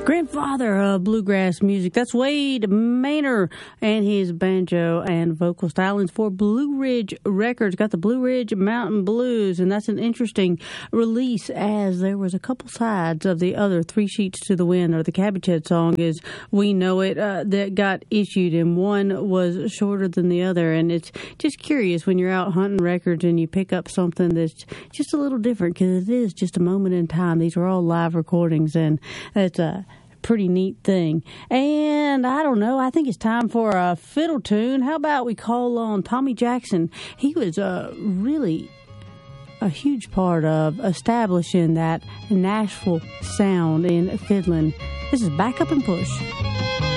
Grandfather of bluegrass music. That's Wade Maynor and his banjo and vocal stylings for Blue Ridge Records. Got the Blue Ridge Mountain Blues, and that's an interesting release, as there was a couple sides of the other Three Sheets to the Wind, or the Cabbage Head song as we know it, that got issued, and one was shorter than the other. And it's just curious when you're out hunting records and you pick up something that's just a little different, because it is just a moment in time. These are all live recordings, and it's a pretty neat thing. And I don't know, I think it's time for a fiddle tune. How about we call on Tommy Jackson? He was really a huge part of establishing that Nashville sound in fiddling. This is Back Up and Push.